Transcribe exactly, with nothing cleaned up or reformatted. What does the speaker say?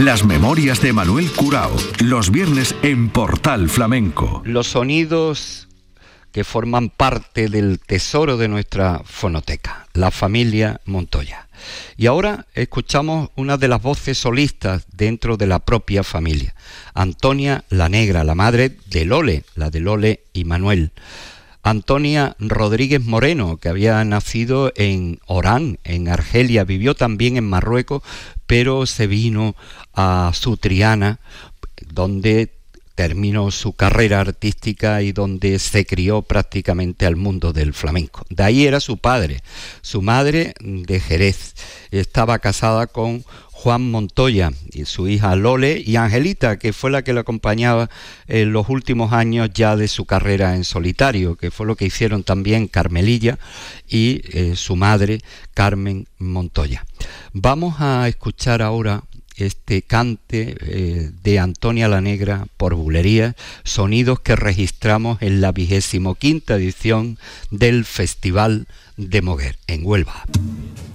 Las memorias de Manuel Curao, los viernes en Portal Flamenco. Los sonidos que forman parte del tesoro de nuestra fonoteca, la familia Montoya. Y ahora escuchamos una de las voces solistas dentro de la propia familia, Antonia la Negra, la madre de Lole, la de Lole y Manuel. Antonia Rodríguez Moreno, que había nacido en Orán, en Argelia, vivió también en Marruecos, pero se vino a Sutriana, donde terminó su carrera artística y donde se crió prácticamente al mundo del flamenco. De ahí era su padre, su madre de Jerez. Estaba casada con Juan Montoya y su hija Lole y Angelita, que fue la que le acompañaba en los últimos años ya de su carrera en solitario, que fue lo que hicieron también Carmelilla y eh, su madre Carmen Montoya. Vamos a escuchar ahora este cante eh, de Antonia la Negra por Bulerías, sonidos que registramos en la vigésimo quinta edición del Festival de Moguer, en Huelva.